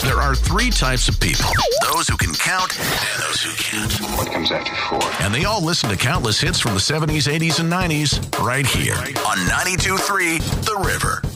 There are three types of people: those who can count and those who can't. What comes after 4? And they all listen to countless hits from the 70s, 80s, and 90s right here on 92.3 The River.